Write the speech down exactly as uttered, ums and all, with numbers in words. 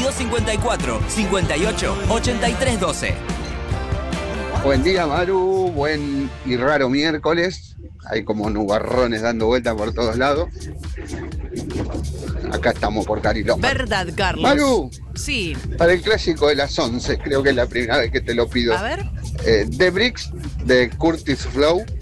dos cincuenta y cuatro, cincuenta y ocho, ochenta y tres doce. Buen día, Maru. Buen y raro miércoles. Hay como nubarrones dando vueltas por todos lados. Acá estamos por Cariló. Verdad, Carlos. Maru, Sí. para el clásico de las once, creo que es la primera vez que te lo pido. A ver. Eh, The Bricks de Curtis Flow.